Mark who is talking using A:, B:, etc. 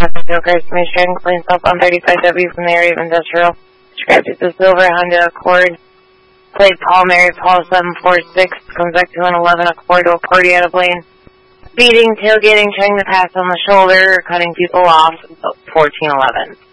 A: Joker, Commissioner, clean stop on 35W from the area of Industrial. Described as a silver Honda Accord. Plate Paul Mary Paul 746. Comes back to an 11 Accord to a party out of lane. Speeding, tailgating, trying to pass on the shoulder, cutting people off. 1411.